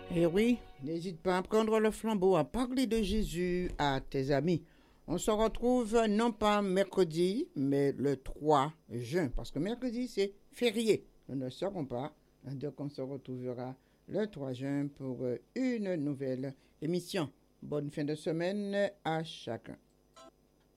Et oui, n'hésite pas à prendre le flambeau, à parler de Jésus à tes amis. On se retrouve non pas mercredi, mais le 3 juin, parce que mercredi, c'est férié. Nous ne serons pas, donc on se retrouvera le 3 juin pour une nouvelle émission. Bonne fin de semaine à chacun.